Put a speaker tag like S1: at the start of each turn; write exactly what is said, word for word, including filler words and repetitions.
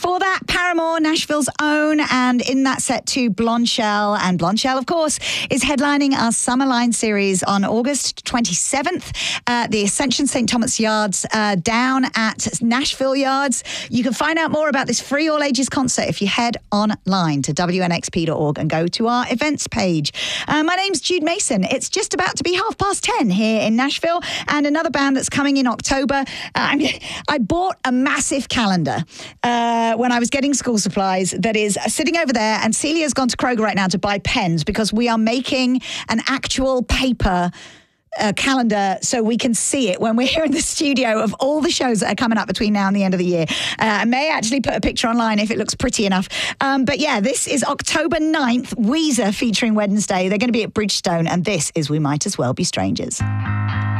S1: Before that, Paramore, Nashville's own, and in that set too, Blondshell. And Blondshell, of course, is headlining our Summerline series on August twenty-seventh at the Ascension Saint Thomas Yards uh, down at Nashville Yards. You can find out more about this free all-ages concert if you head online to W N X P dot org and go to our events page. Uh, my name's Jude Mason. It's just about to be half past ten here in Nashville, and another band that's coming in October. Uh, I'm, I bought a massive calendar uh, when I was getting school supplies that is sitting over there, and Celia's gone to Kroger right now to buy pens because we are making an actual paper uh, calendar so we can see it when we're here in the studio of all the shows that are coming up between now and the end of the year. Uh, I may actually put a picture online if it looks pretty enough. Um, but yeah, this is October ninth, Weezer featuring Wednesday. They're going to be at Bridgestone, and this is We Might As Well Be Strangers.